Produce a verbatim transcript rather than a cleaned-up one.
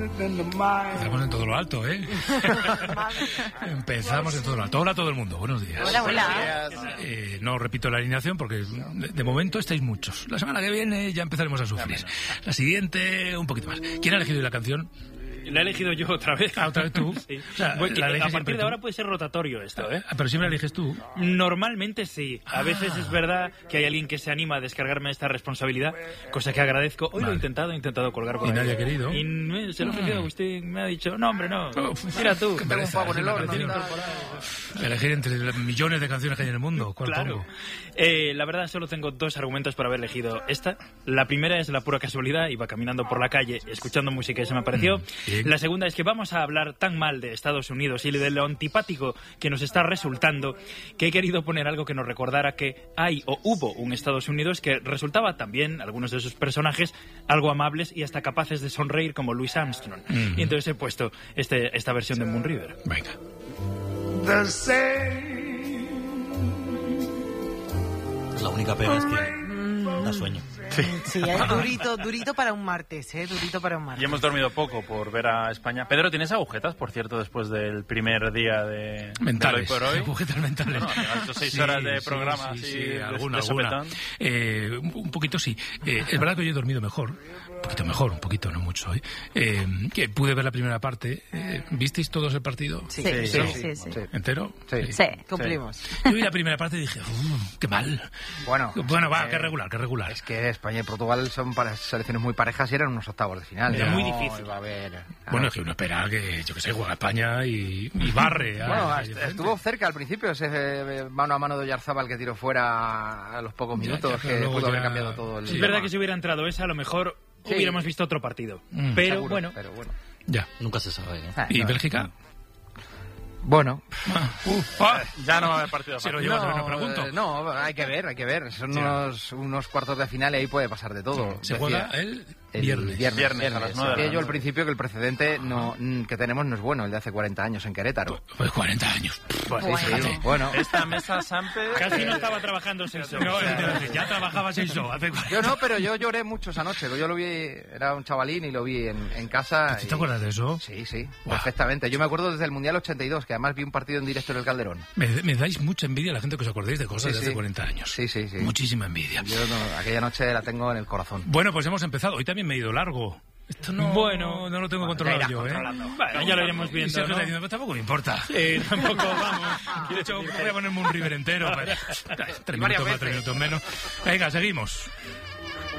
Empezamos en todo lo alto, ¿eh? Empezamos en todo lo alto. Hola a todo el mundo, buenos días. Hola, hola. Eh, no repito la alineación porque de, de momento estáis muchos. La semana que viene ya empezaremos a sufrir. La siguiente, un poquito más. ¿Quién ha elegido la canción? La he elegido yo otra vez. Ah, ¿otra vez tú? Sí. O sea, Bueno, la a eliges partir de tú. ahora puede ser rotatorio esto, ¿eh? Ah, pero siempre la eliges tú. Normalmente sí. A veces es verdad que hay alguien que se anima a descargarme esta responsabilidad, cosa que agradezco. Hoy Vale. lo he intentado, he intentado colgar por Y ahí. nadie ha querido. Y no- se lo he ofrecido a Agustín, me ha dicho, no, hombre, no, Oh, mira tú. qué pereza, en el me horno, parece tal. Elegir entre las millones de canciones que hay en el mundo. ¿Cuál Claro. pongo? Eh, la verdad, solo tengo dos argumentos para haber elegido esta. La primera es la pura casualidad. Iba caminando por la calle escuchando música y se me apareció. Mm, bien. La segunda es que vamos a hablar tan mal de Estados Unidos y de lo antipático que nos está resultando que he querido poner algo que nos recordara que hay o hubo un Estados Unidos que resultaba también, algunos de sus personajes, algo amables y hasta capaces de sonreír como Louis Armstrong. Mm. Y entonces he puesto este, esta versión de Moon River. Venga. La única pega es que da sueño. Sí, es durito, durito para un martes, ¿eh? Durito para un Y martes. hemos dormido poco por ver a España. Pedro, ¿tienes agujetas, por cierto, después del primer día de, Mentales. de hoy por hoy? Agujetas mentales. Bueno, has hecho seis Sí, horas de sí, programa sí, así, sí, de- alguna, de alguna. sopetón. Eh, un un poquito sí. Eh, es verdad que yo he dormido mejor. Un poquito mejor, un poquito, no mucho. ¿eh? Eh, que pude ver la primera parte. Eh, ¿Visteis todos el partido? Sí, Sí, sí, sí, sí, sí. sí. ¿Entero? Sí. Sí, cumplimos. Yo vi la primera parte y dije, "Uf, qué mal". Bueno, Bueno, va, eh, qué regular, qué regular. Es que España y Portugal son para selecciones muy parejas y eran unos octavos de final. Era No muy difícil. iba a haber... Bueno, es que uno espera que, yo que sé, juega España y, y barre. a- Bueno, a- est- a- estuvo cerca al principio ese eh, mano a mano de Oyarzábal que tiró fuera a los pocos Ya, minutos, ya, pero que luego pudo haber ya- cambiado todo el Sí. Es verdad que si hubiera entrado esa, a lo mejor Sí. hubiéramos visto otro partido. Mm. Pero Seguro, bueno, pero bueno. Ya. Nunca se sabe, ¿eh? Ah, ¿Y no. Bélgica? Bueno, Ah, uh, ah, Ya no va a haber partido. Se lo fácil. lleva, no, no pregunto. eh, no, hay que ver, hay que ver. Son Sí. unos, unos cuartos de final y ahí puede pasar de todo. Se Decía- juega el El viernes. viernes, Viernes a las nueve de la Que yo al noche. principio que el precedente no, mm, que tenemos no es bueno, el de hace cuarenta años en Querétaro. Pues cuarenta años. Pues sí, sí, fíjate. bueno. Esta mesa Sampe... casi no estaba trabajando seis horas. No, entonces, ya trabajabas en show hace Yo no, pero yo lloré mucho esa noche. Yo lo vi, era un chavalín y lo vi en, en casa. ¿Tú y- te acuerdas de eso? Sí, sí, Guau. perfectamente. Yo me acuerdo desde el Mundial ochenta y dos, que además vi un partido en directo en el Calderón. Me, me dais mucha envidia la gente que os acordéis de cosas Sí, de hace sí. cuarenta años. Sí, sí, sí. Muchísima envidia. Yo no- aquella noche la tengo en el corazón. Bueno, pues hemos empezado. Hoy también me he ido largo. Esto no, Bueno, no lo tengo bueno, controlado ya irás yo, ¿eh? controlando. Bueno, ya lo iremos Y viendo, Sergio ¿no? está diciendo, "Pues tampoco me importa". Eh, tampoco vamos. De hecho, voy a ponerme un River entero. Pues, tres minutos más, tres minutos menos. Venga, seguimos.